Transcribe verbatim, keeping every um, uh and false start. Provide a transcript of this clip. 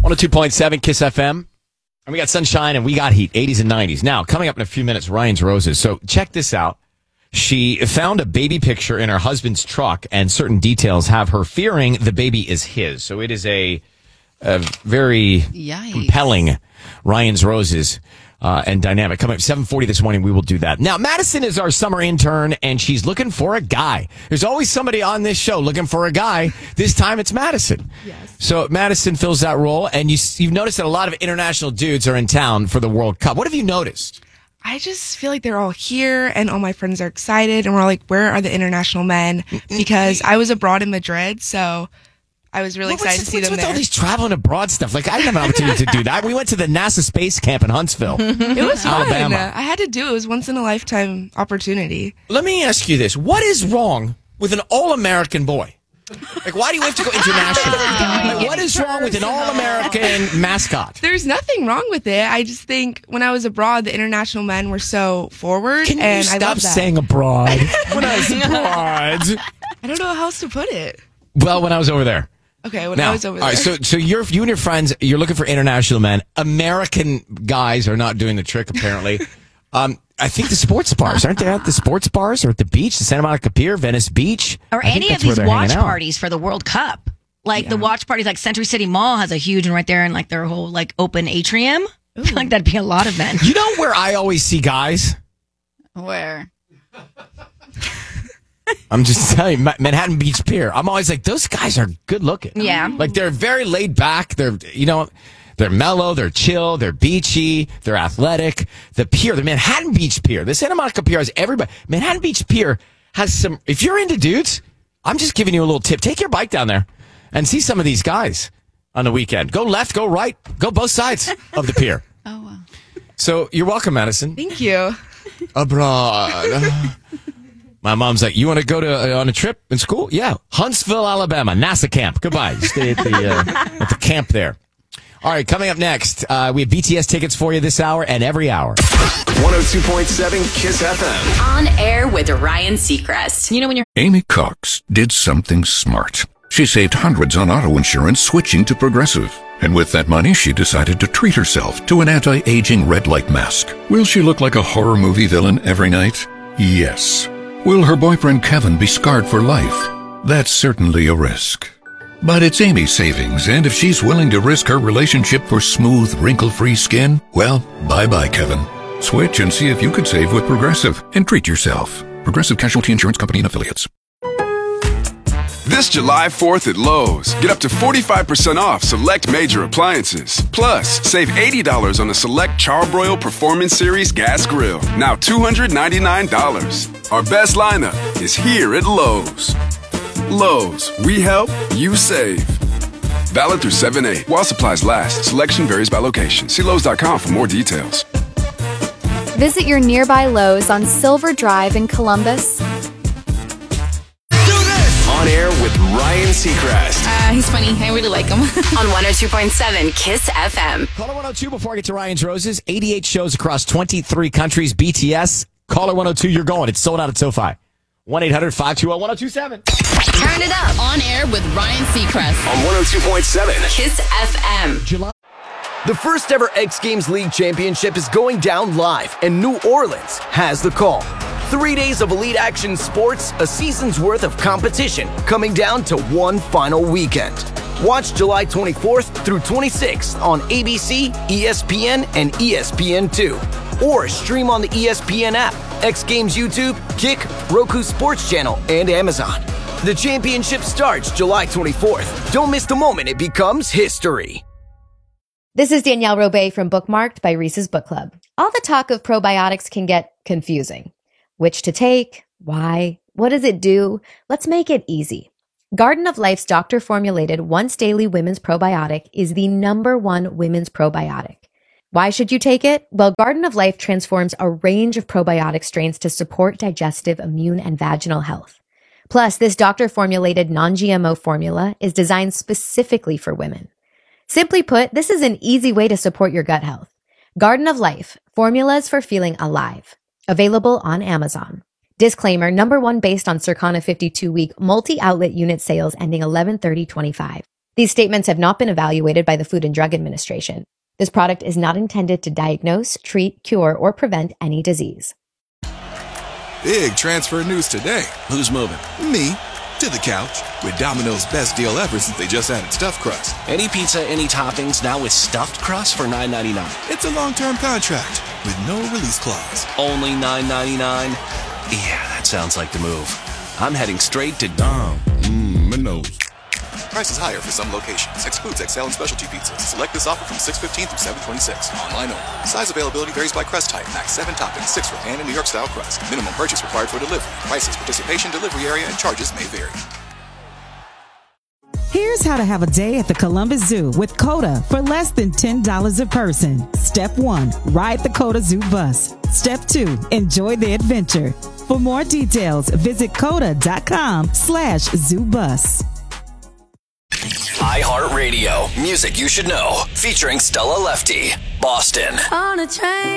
one oh two point seven Kiss F M. And we got sunshine and we got heat, eighties and nineties. Now, coming up in a few minutes, Ryan's Roses. So check this out. She found a baby picture in her husband's truck, and certain details have her fearing the baby is his. So it is a, a very Yikes. compelling Ryan's Roses uh, and dynamic. Coming up seven forty this morning, we will do that. Now, Madison is our summer intern, and she's looking for a guy. There's always somebody on this show looking for a guy. This time it's Madison. Yes. So Madison fills that role, and you, you've noticed that a lot of international dudes are in town for the World Cup. What have you noticed? I just feel like they're all here and all my friends are excited and we're like, where are the international men? Because I was abroad in Madrid, so I was really well, excited to see what's them with there. All these traveling abroad stuff? Like, I didn't have an opportunity to do that. We went to the NASA space camp in Huntsville, it was fun. Alabama. I had to do it. It was once in a lifetime opportunity. Let me ask you this. What is wrong with an all-American boy? Like, why do you have to go international? Like, what is wrong with an all-American mascot? There's nothing wrong with it. I just think when I was abroad, the international men were so forward. Can and you I stop love that. saying abroad? When I was abroad. I don't know how else to put it. Well, when I was over there. Okay, when now, I was over there. All right, so so you're you and your friends, you're looking for international men. American guys are not doing the trick, apparently. um, I think the sports bars, aren't they at the sports bars or at the beach, the Santa Monica Pier, Venice Beach? Or I any of these watch parties for the World Cup. Like yeah. the watch parties, like Century City Mall has a huge one right there, and like their whole like open atrium. I feel like that'd be a lot of men. You know where I always see guys? Where? I'm just telling you, Manhattan Beach Pier. I'm always like, those guys are good looking. Yeah. Like, they're very laid back. They're, you know, they're mellow, they're chill, they're beachy, they're athletic. The pier, the Manhattan Beach Pier, the Santa Monica Pier has everybody. Manhattan Beach Pier has some, if you're into dudes, I'm just giving you a little tip. Take your bike down there and see some of these guys on the weekend. Go left, go right, go both sides of the pier. Oh, wow. So, you're welcome, Madison. Thank you. Abroad. My mom's like, you want to go to uh, on a trip in school? Yeah. Huntsville, Alabama, NASA camp. Goodbye. You stay at the, uh, at the camp there. All right, coming up next, uh, we have B T S tickets for you this hour and every hour. one oh two point seven Kiss F M. On air with Ryan Seacrest. You know when you're... Amy Cox did something smart. She saved hundreds on auto insurance switching to Progressive. And with that money, she decided to treat herself to an anti-aging red light mask. Will she look like a horror movie villain every night? Yes. Will her boyfriend Kevin be scarred for life? That's certainly a risk. But it's Amy's savings, and if she's willing to risk her relationship for smooth, wrinkle-free skin, well, bye-bye, Kevin. Switch and see if you could save with Progressive and treat yourself. Progressive Casualty Insurance Company and Affiliates. This July fourth at Lowe's, get up to forty-five percent off select major appliances. Plus, save eighty dollars on the select Charbroil Performance Series gas grill, now two hundred ninety-nine dollars. Our best lineup is here at Lowe's. Lowe's, we help, you save. Valid through seven eight. While supplies last, selection varies by location. See Lowe's dot com for more details. Visit your nearby Lowe's on Silver Drive in Columbus. On air with Ryan Seacrest. Uh, he's funny. I really like him. On one oh two point seven Kiss F M. Caller one oh two before I get to Ryan's Roses. eighty-eight shows across twenty-three countries. B T S. Caller one oh two, you're going. It's sold out at SoFi. one eight hundred five two zero one oh two seven. Turn it up. On air with Ryan Seacrest. On one oh two point seven Kiss F M. July. The first ever X Games League Championship is going down live, and New Orleans has the call. Three days of elite action sports, a season's worth of competition, coming down to one final weekend. Watch July twenty-fourth through twenty-sixth on A B C, E S P N, and E S P N two. Or stream on the E S P N app, X Games YouTube, Kick, Roku Sports Channel, and Amazon. The championship starts July twenty-fourth. Don't miss the moment it becomes history. This is Danielle Robay from Bookmarked by Reese's Book Club. All the talk of probiotics can get confusing. Which to take? Why? What does it do? Let's make it easy. Garden of Life's doctor-formulated once-daily women's probiotic is the number one women's probiotic. Why should you take it? Well, Garden of Life transforms a range of probiotic strains to support digestive, immune, and vaginal health. Plus, this doctor-formulated non-G M O formula is designed specifically for women. Simply put, this is an easy way to support your gut health. Garden of Life, formulas for feeling alive. Available on Amazon. Disclaimer, number one based on Circana fifty-two week multi-outlet unit sales ending eleven thirty twenty-five. These statements have not been evaluated by the Food and Drug Administration. This product is not intended to diagnose, treat, cure, or prevent any disease. Big transfer news today. Who's moving? Me. To the couch. With Domino's best deal ever since they just added stuffed crust. Any pizza, any toppings, now with stuffed crust for nine ninety-nine. It's a long-term contract with no release clause. Only nine ninety-nine? Yeah, that sounds like the move. I'm heading straight to Dom. Mmm, my nose. Prices higher for some locations. Excludes X L and specialty pizzas. Select this offer from six fifteen through seven twenty-six. Online only. Size availability varies by crust type. Max seven toppings, six for pan and New York style crust. Minimum purchase required for delivery. Prices, participation, delivery area, and charges may vary. Here's how to have a day at the Columbus Zoo with CODA for less than ten dollars a person. Step one, ride the CODA Zoo bus. Step two, enjoy the adventure. For more details, visit coda.com slash zoo bus. iHeartRadio. Music you should know. Featuring Stella Lefty. Boston. On a train.